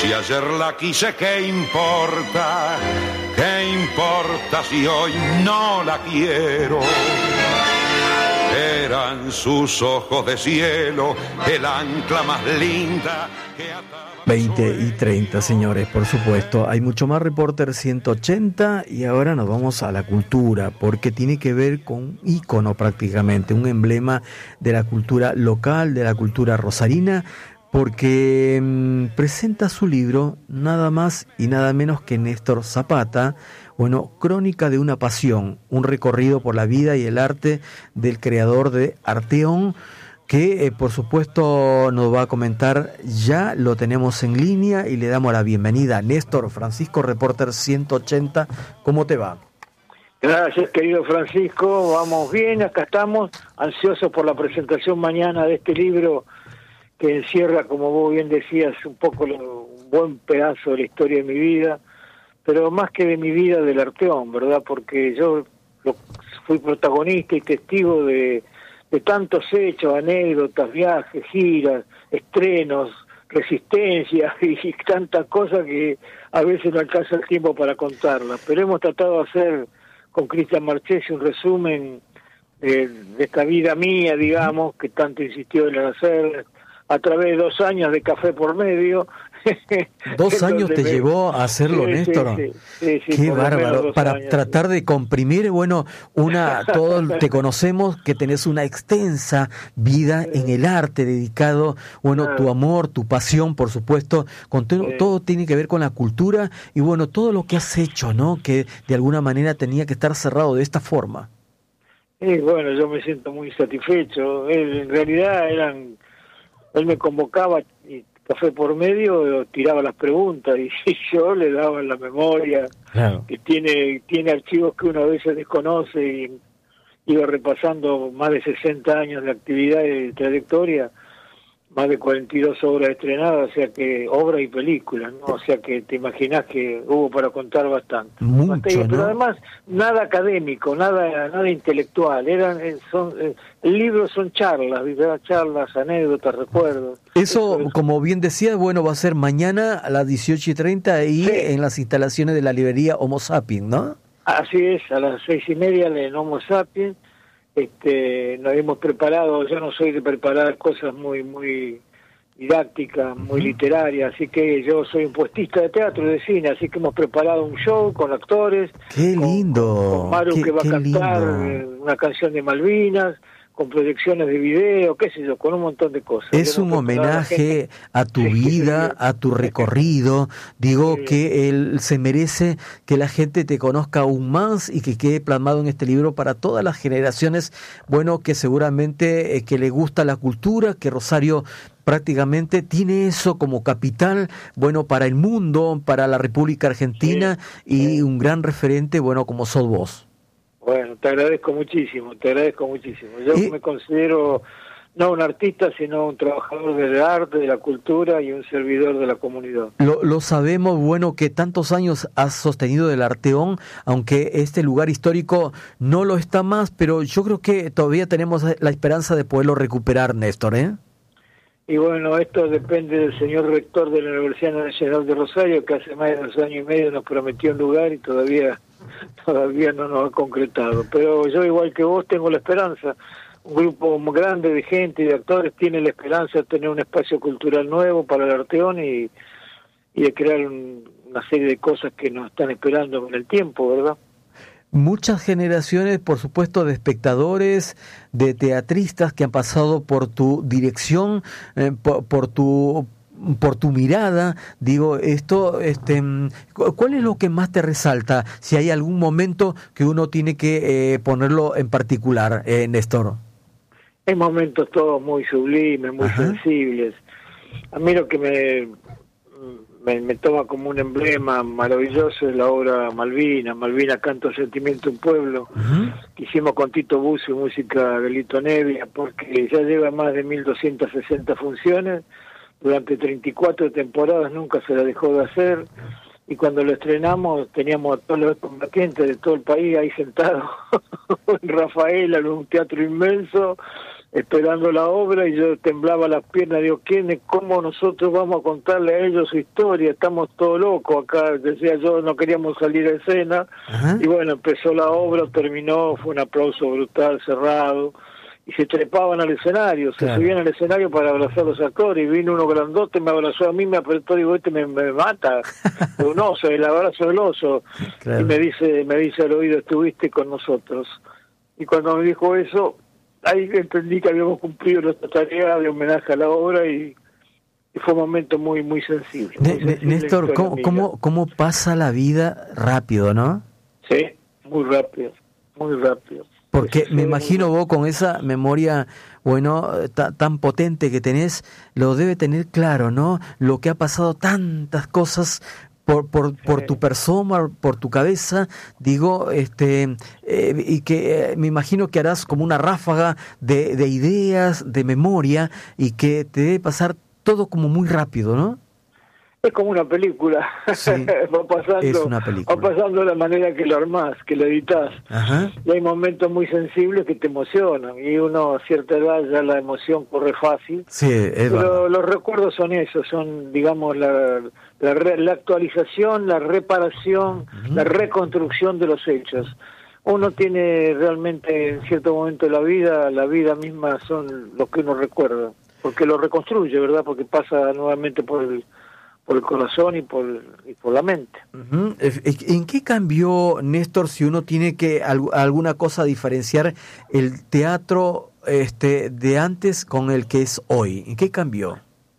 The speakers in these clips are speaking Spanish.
Si ayer la quise, ¿qué importa? ¿Qué importa si hoy no la quiero? Eran sus ojos de cielo, el ancla más linda que ataba 20 y 30, señores, por supuesto. Hay mucho más Reporter 180 y ahora nos vamos a la cultura, porque tiene que ver con un ícono prácticamente, un emblema de la cultura local, de la cultura rosarina, porque presenta su libro nada más y nada menos que Néstor Zapata. Bueno, Crónica de una pasión, un recorrido por la vida y el arte del creador de Arteón, que por supuesto nos va a comentar. Ya lo tenemos en línea y le damos la bienvenida. Néstor, Francisco, Reporter 180, ¿cómo te va? Gracias, querido Francisco, vamos bien, acá estamos, ansiosos por la presentación mañana de este libro que encierra, como vos bien decías, un buen pedazo de la historia de mi vida, pero más que de mi vida, del Arteón, ¿verdad? Porque yo fui protagonista y testigo de tantos hechos, anécdotas, viajes, giras, estrenos, resistencias y tantas cosas que a veces no alcanza el tiempo para contarlas. Pero hemos tratado de hacer con Cristian Marchesi un resumen de esta vida mía, digamos, que tanto insistió en hacer a través de 2 años de café por medio. 2 años te llevó a hacerlo, sí, Néstor. Sí, qué bárbaro. Para años, tratar de comprimir, bueno, todos te conocemos que tenés una extensa vida en el arte dedicado, bueno, tu amor, tu pasión, por supuesto, todo tiene que ver con la cultura y bueno, todo lo que has hecho, ¿no? Que de alguna manera tenía que estar cerrado de esta forma. Bueno, yo me siento muy satisfecho. En realidad él me convocaba y café por medio, tiraba las preguntas y yo le daba la memoria, claro, que tiene archivos que uno a veces desconoce, y iba repasando más de 60 años de actividad y de trayectoria, más de 42 obras estrenadas, o sea que obras y películas, ¿no? O sea que te imaginás que hubo para contar bastante. Mucho, pero ¿no? además nada académico, nada intelectual, libros son charlas, ¿verdad? Charlas, anécdotas, recuerdos. Eso, como bien decías, bueno, va a ser mañana a las 18:30 ahí en las instalaciones de la librería Homo Sapiens, ¿no? Así es, a las 6:30 en Homo Sapiens. Nos hemos preparado, yo no soy de preparar cosas muy didácticas, muy literarias, así que yo soy un puestista de teatro y de cine, así que hemos preparado un show con actores. ¡Qué lindo! Con Maru, que va a cantar una canción de Malvinas, con proyecciones de video, qué sé yo, con un montón de cosas. Es un homenaje a tu vida, a tu recorrido. Digo que él se merece que la gente te conozca aún más y que quede plasmado en este libro para todas las generaciones, bueno, que seguramente que le gusta la cultura, que Rosario prácticamente tiene eso como capital, bueno, para el mundo, para la República Argentina y un gran referente, bueno, como sos vos. Bueno, te agradezco muchísimo. Yo me considero no un artista, sino un trabajador del arte, de la cultura y un servidor de la comunidad. Lo sabemos, bueno, que tantos años has sostenido el Arteón, aunque este lugar histórico no lo está más, pero yo creo que todavía tenemos la esperanza de poderlo recuperar, Néstor, ¿eh? Y bueno, esto depende del señor rector de la Universidad Nacional de Rosario, que hace más de 2 años y medio nos prometió un lugar y todavía no nos ha concretado. Pero yo, igual que vos, tengo la esperanza. Un grupo grande de gente y de actores tiene la esperanza de tener un espacio cultural nuevo para el Arteón y de crear una serie de cosas que nos están esperando con el tiempo, ¿verdad? Muchas generaciones, por supuesto, de espectadores, de teatristas que han pasado por tu dirección, por tu mirada. Digo, ¿cuál es lo que más te resalta? Si hay algún momento que uno tiene que ponerlo en particular, Néstor. Hay momentos todos muy sublimes, muy sensibles. A mí lo que me toma como un emblema maravilloso es la obra Malvinas, Canto al Sentimiento de un Pueblo, que hicimos con Tito Bucio, música de Lito Nevia, porque ya lleva más de 1260 funciones, durante 34 temporadas nunca se la dejó de hacer, y cuando lo estrenamos teníamos a todos los combatientes de todo el país ahí sentados en Rafaela, en un teatro inmenso, esperando la obra, y yo temblaba las piernas, digo, ¿cómo nosotros vamos a contarle a ellos su historia? Estamos todos locos acá, decía yo, no queríamos salir a escena. Ajá. Y bueno, empezó la obra, terminó, fue un aplauso brutal, cerrado, y se trepaban al escenario, se subían al escenario para abrazar a los actores, y vino uno grandote, me abrazó a mí, me apretó, digo, me mata, un oso, el abrazo del oso, claro. Y me dice al oído, estuviste con nosotros. Y cuando me dijo eso, ahí entendí que habíamos cumplido nuestra tarea de homenaje a la obra, y fue un momento muy muy sensible. Néstor, ¿cómo pasa la vida rápido, no? Sí, muy rápido, muy rápido. Porque me imagino vos con esa memoria, bueno, tan potente que tenés, lo debe tener claro, ¿no? Lo que ha pasado, tantas cosas por tu persona, por tu cabeza, digo, y que me imagino que harás como una ráfaga de ideas, de memoria, y que te debe pasar todo como muy rápido, ¿no? Es como una película, sí, es una película. Va pasando de la manera que lo armás, que lo editás. Ajá. Y hay momentos muy sensibles que te emocionan, y uno a cierta edad ya la emoción corre fácil. Sí, pero los recuerdos son esos, son, digamos, la actualización, la reparación, la reconstrucción de los hechos. Uno tiene realmente en cierto momento de la vida misma son lo que uno recuerda, porque lo reconstruye, ¿verdad? Porque pasa nuevamente por el corazón y por la mente. Uh-huh. ¿En qué cambió, Néstor, si uno tiene que alguna cosa diferenciar el teatro de antes con el que es hoy? ¿En qué cambió?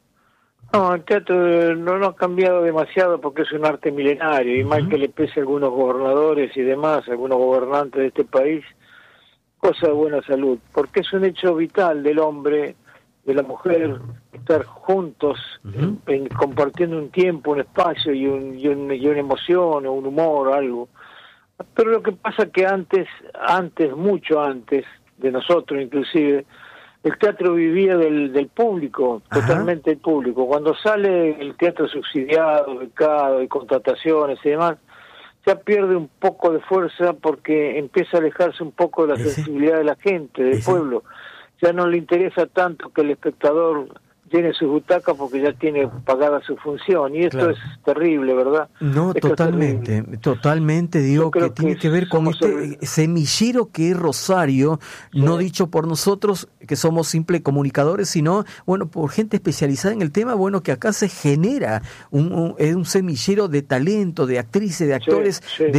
No, el teatro no ha cambiado demasiado porque es un arte milenario, y mal que le pese a algunos gobernadores y demás, algunos gobernantes de este país, cosa de buena salud, porque es un hecho vital del hombre, de la mujer, estar juntos, compartiendo un tiempo, un espacio y una emoción o un humor o algo. Pero lo que pasa es que antes, mucho antes de nosotros inclusive, el teatro vivía del público, totalmente del público. Cuando sale el teatro subsidiado, becado y contrataciones y demás, ya pierde un poco de fuerza porque empieza a alejarse un poco de la sensibilidad de la gente, del pueblo. Ya no le interesa tanto que el espectador llene su butaca porque ya tiene pagada su función, y esto es terrible, ¿verdad? No, esto totalmente, digo que tiene que ver con este semillero que es Rosario, no dicho por nosotros que somos simples comunicadores, sino, bueno, por gente especializada en el tema, bueno, que acá se genera un semillero de talento, de actrices, de actores,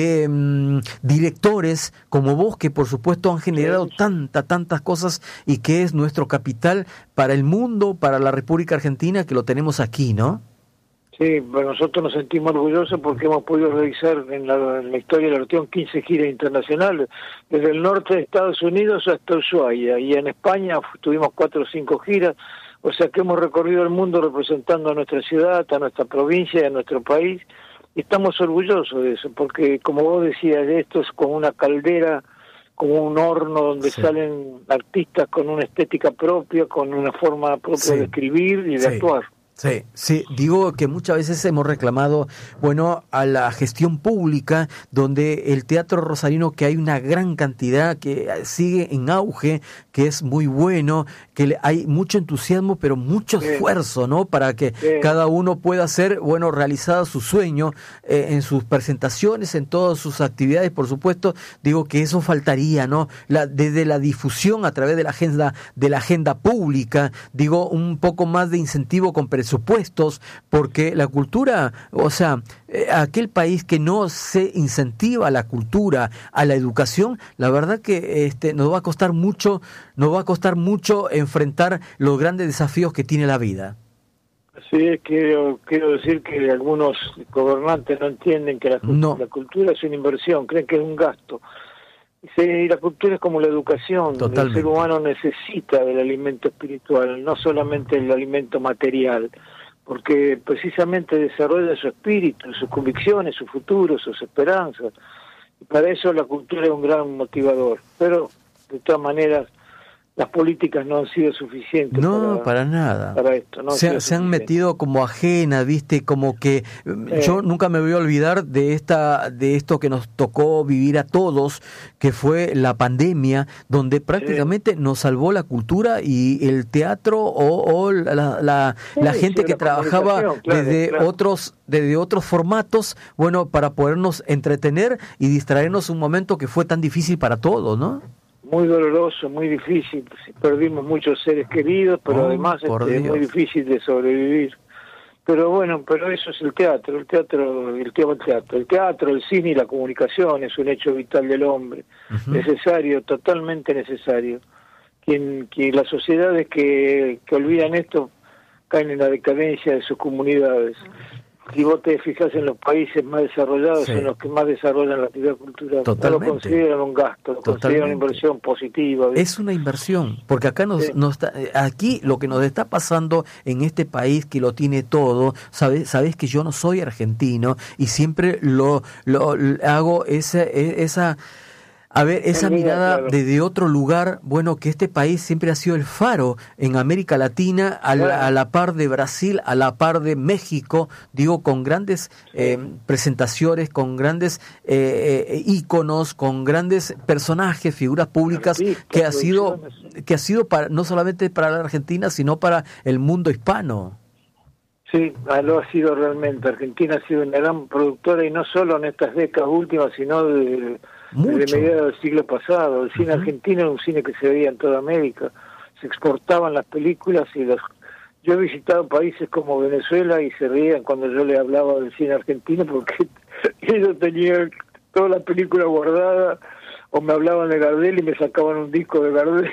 de directores como vos, que por supuesto han generado tantas cosas, y que es nuestro capital para el mundo, para la República Argentina, que lo tenemos aquí, ¿no? Sí, bueno, nosotros nos sentimos orgullosos porque hemos podido realizar en la historia de la región 15 giras internacionales, desde el norte de Estados Unidos hasta Ushuaia, y en España tuvimos 4 o 5 giras, o sea que hemos recorrido el mundo representando a nuestra ciudad, a nuestra provincia, a nuestro país, y estamos orgullosos de eso, porque como vos decías, esto es como una caldera, como un horno donde salen artistas con una estética propia, con una forma propia de escribir y de actuar. Sí, digo que muchas veces hemos reclamado, bueno, a la gestión pública, donde el teatro rosarino, que hay una gran cantidad, que sigue en auge, que es muy bueno, que hay mucho entusiasmo, pero mucho esfuerzo, ¿no? Para que cada uno pueda hacer, bueno, realizada su sueño en sus presentaciones, en todas sus actividades, por supuesto. Digo que eso faltaría, ¿no? Desde la difusión a través de la agenda pública, digo, un poco más de incentivo con presupuestos, porque la cultura, o sea, aquel país que no se incentiva a la cultura, a la educación, la verdad que nos va a costar mucho enfrentar los grandes desafíos que tiene la vida. Sí, quiero decir que algunos gobernantes no entienden que la cultura es una inversión, creen que es un gasto. Sí, la cultura es como la educación. Totalmente. El ser humano necesita del alimento espiritual, no solamente el alimento material, porque precisamente desarrolla su espíritu, sus convicciones, su futuro, sus esperanzas. Y para eso la cultura es un gran motivador. Pero, de todas maneras, las políticas no han sido suficientes. No, para nada. Para esto, no se han metido como ajena, ¿viste? Como que yo nunca me voy a olvidar de esto que nos tocó vivir a todos, que fue la pandemia, donde prácticamente nos salvó la cultura y el teatro o la gente que trabajaba desde otros formatos, bueno, para podernos entretener y distraernos un momento que fue tan difícil para todos, ¿no? Muy doloroso, muy difícil, perdimos muchos seres queridos, pero además es muy difícil de sobrevivir. Pero bueno, pero eso es el teatro, el cine y la comunicación es un hecho vital del hombre, necesario, totalmente necesario. Las sociedades que olvidan esto caen en la decadencia de sus comunidades. Si vos te fijas en los países más desarrollados, son los que más desarrollan la actividad cultural. Totalmente. No lo consideran un gasto, lo consideran una inversión positiva. ¿Ves? Es una inversión, porque acá aquí lo que nos está pasando en este país que lo tiene todo, sabes que yo no soy argentino y siempre lo hago esa mirada desde otro lugar, bueno, que este país siempre ha sido el faro en América Latina, a la par de Brasil, a la par de México, digo, con grandes presentaciones, con grandes íconos, con grandes personajes, figuras públicas, que ha sido para, no solamente para la Argentina, sino para el mundo hispano. Sí, lo ha sido realmente. Argentina ha sido una gran productora, y no solo en estas décadas últimas, sino desde mediados del siglo pasado. El cine argentino era un cine que se veía en toda América, se exportaban las películas yo he visitado países como Venezuela y se reían cuando yo les hablaba del cine argentino, porque ellos tenían toda la película guardada, o me hablaban de Gardel y me sacaban un disco de Gardel.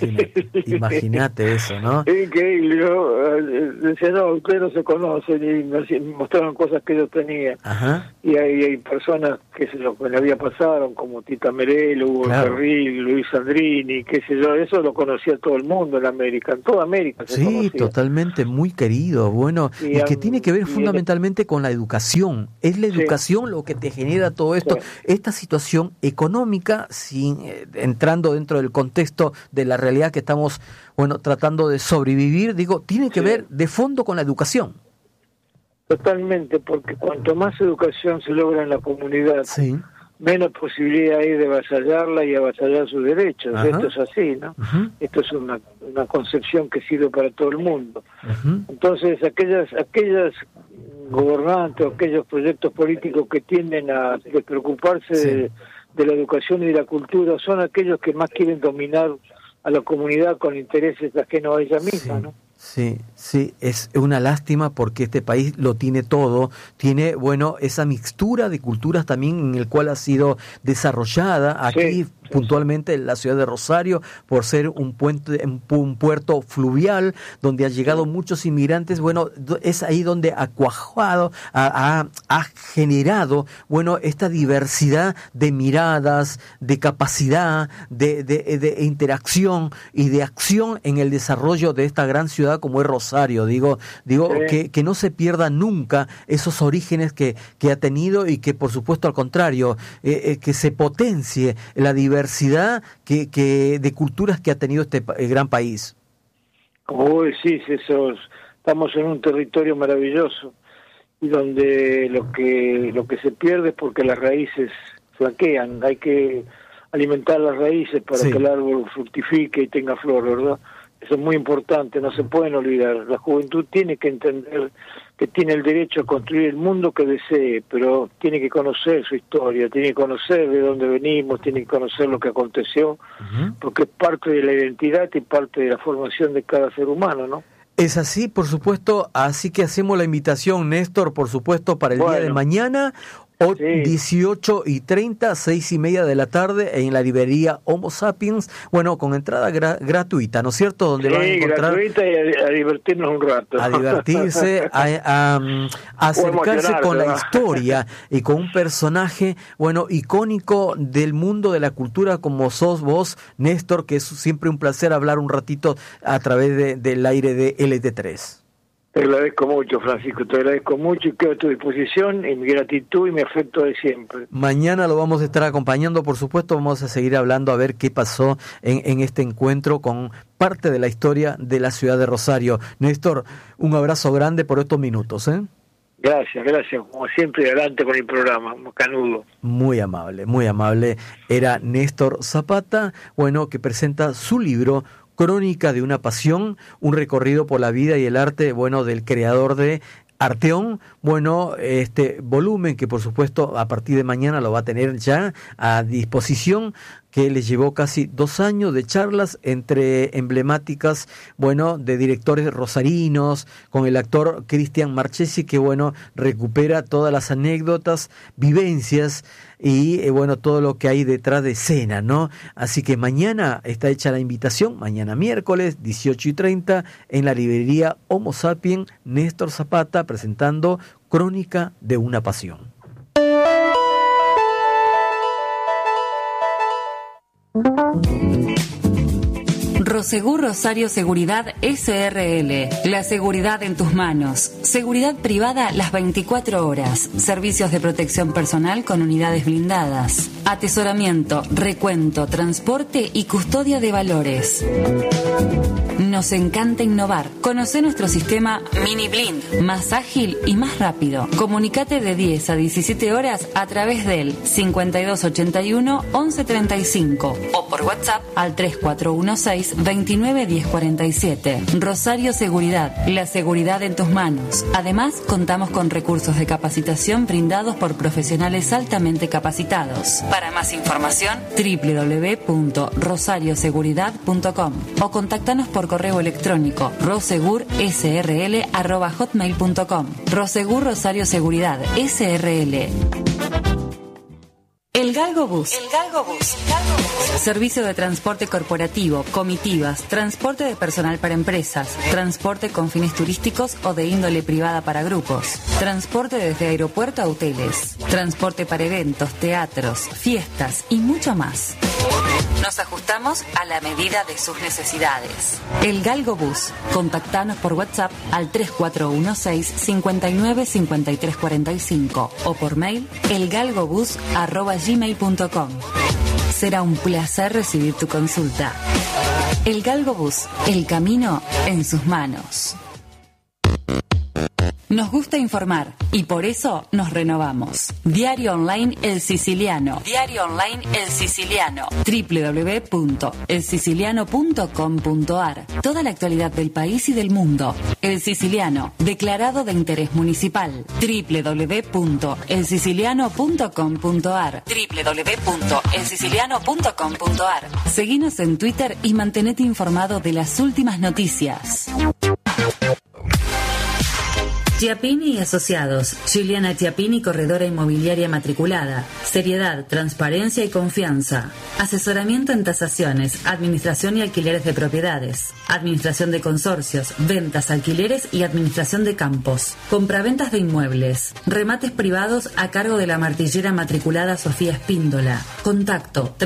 Imagínate eso, ¿no? Increíble. Yo decía, no, ustedes no se conocen, y me mostraban cosas que yo tenía. Ajá. Y hay personas, qué sé yo, que me había pasado, como Tita Merel, Hugo Carril, Luis Sandrini, qué sé yo, eso lo conocía todo el mundo en América, en toda América se conocía. Totalmente, muy querido, bueno, y que tiene que ver fundamentalmente con la educación. Es la educación lo que te genera todo esto, esta situación económica, entrando dentro del contexto de la realidad que estamos, bueno, tratando de sobrevivir, digo, tiene que ver de fondo con la educación. Totalmente, porque cuanto más educación se logra en la comunidad, menos posibilidad hay de avasallarla y avasallar sus derechos. Esto es así, ¿no? Esto es una concepción que sirve para todo el mundo. Entonces, aquellas gobernantes o aquellos proyectos políticos que tienden a despreocuparse de la educación y de la cultura son aquellos que más quieren dominar a la comunidad con intereses ajenos a ella misma, ¿no? Sí, es una lástima porque este país lo tiene todo, tiene, bueno, esa mixtura de culturas también en el cual ha sido desarrollada aquí puntualmente en la ciudad de Rosario, por ser un puerto fluvial donde ha llegado muchos inmigrantes. Bueno, es ahí donde ha cuajado, ha generado, bueno, esta diversidad de miradas, de capacidad, de interacción y de acción en el desarrollo de esta gran ciudad como es Rosario. Digo que no se pierda nunca esos orígenes que ha tenido, y que por supuesto al contrario, que se potencie la diversidad de culturas que ha tenido este gran país. Como vos decís, estamos en un territorio maravilloso, y donde lo que se pierde es porque las raíces flaquean. Hay que alimentar las raíces para que el árbol fructifique y tenga flor, ¿verdad? Eso es muy importante, no se pueden olvidar. La juventud tiene que entender que tiene el derecho a construir el mundo que desee, pero tiene que conocer su historia, tiene que conocer de dónde venimos, tiene que conocer lo que aconteció, porque es parte de la identidad y parte de la formación de cada ser humano, ¿no? Es así, por supuesto, así que hacemos la invitación, Néstor, por supuesto, para el día de mañana, 18:30, 6:30 de la tarde, en la librería Homo Sapiens, bueno, con entrada gratuita, ¿no es cierto? Donde van a encontrar, gratuita, y a divertirnos un rato. A divertirse, a acercarse con la historia y con un personaje, bueno, icónico del mundo de la cultura como sos vos, Néstor, que es siempre un placer hablar un ratito a través del aire de LT3. Te agradezco mucho, Francisco, te agradezco mucho y quedo a tu disposición y mi gratitud y mi afecto de siempre. Mañana lo vamos a estar acompañando, por supuesto, vamos a seguir hablando a ver qué pasó en este encuentro con parte de la historia de la ciudad de Rosario. Néstor, un abrazo grande por estos minutos, ¿eh? Gracias, como siempre, adelante con el programa, canudo. Muy amable. Era Néstor Zapata, bueno, que presenta su libro Crónica de una pasión, un recorrido por la vida y el arte, bueno, del creador de Arteón, bueno, este volumen que por supuesto a partir de mañana lo va a tener ya a disposición, que le llevó casi 2 años de charlas entre emblemáticas, bueno, de directores rosarinos, con el actor Cristian Marchesi, que bueno, recupera todas las anécdotas, vivencias y bueno, todo lo que hay detrás de escena, ¿no? Así que mañana está hecha la invitación, mañana miércoles 18:30 en la librería Homo Sapien, Néstor Zapata presentando Crónica de una pasión. Prosegur Rosario Seguridad S.R.L. La seguridad en tus manos. Seguridad privada las 24 horas. Servicios de protección personal con unidades blindadas. Atesoramiento, recuento, transporte y custodia de valores. Nos encanta innovar. Conoce nuestro sistema Mini Blind, más ágil y más rápido. Comunicate de 10 a 17 horas a través del 5281 1135 o por WhatsApp al 3416 29 1047. Rosario Seguridad, la seguridad en tus manos. Además, contamos con recursos de capacitación brindados por profesionales altamente capacitados. Para más información, www.rosarioseguridad.com o contáctanos por correo electrónico rosegursrl@hotmail.com. Rosegur Rosario Seguridad S.R.L. El Galgo Bus. Servicio de transporte corporativo, comitivas, transporte de personal para empresas, transporte con fines turísticos o de índole privada para grupos, transporte desde aeropuerto a hoteles, transporte para eventos, teatros, fiestas y mucho más. Nos ajustamos a la medida de sus necesidades. El Galgo Bus. Contactanos por WhatsApp al 3416-595345 o por mail elgalgobus@gmail.com. Será un placer recibir tu consulta. El Galgo Bus. El camino en sus manos. Nos gusta informar y por eso nos renovamos. Diario Online El Siciliano. www.elsiciliano.com.ar. Toda la actualidad del país y del mundo. El Siciliano, declarado de interés municipal. www.elsiciliano.com.ar. www.elsiciliano.com.ar. Seguinos en Twitter y mantenete informado de las últimas noticias. Chiappini y Asociados. Giuliana Chiappini, corredora inmobiliaria matriculada. Seriedad, transparencia y confianza. Asesoramiento en tasaciones, administración y alquileres de propiedades. Administración de consorcios, ventas, alquileres y administración de campos. Compraventas de inmuebles. Remates privados a cargo de la martillera matriculada Sofía Espíndola. Contacto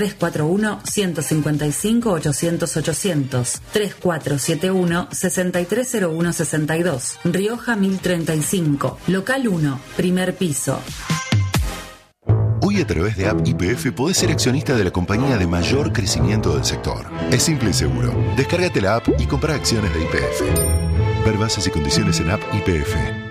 341-155-800-800. 3471-630162. Rioja 1035. Local 1, primer piso. Hoy a través de App YPF podés ser accionista de la compañía de mayor crecimiento del sector. Es simple y seguro. Descárgate la app y compra acciones de YPF. Ver bases y condiciones en App YPF.